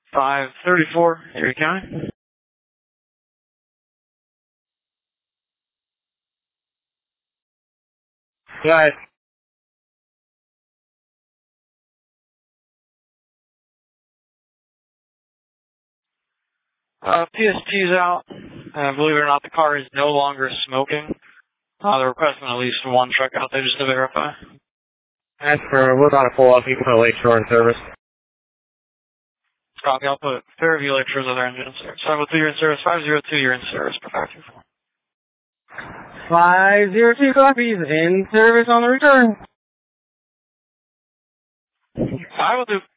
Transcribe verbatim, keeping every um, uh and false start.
five thirty-four, Erie County. Right. Uh, P S P's out. Uh, believe it or not, the car is no longer smoking. Uh, they're requesting at least one truck out there just to verify. As for, we're about to pull off, you can put Lakeshore in service. Copy, I'll put Fairview Lakeshore as other engine in service. five oh two, you're in service. five oh two, you're in service. five two four. five oh two copies, in service on the return. five oh two.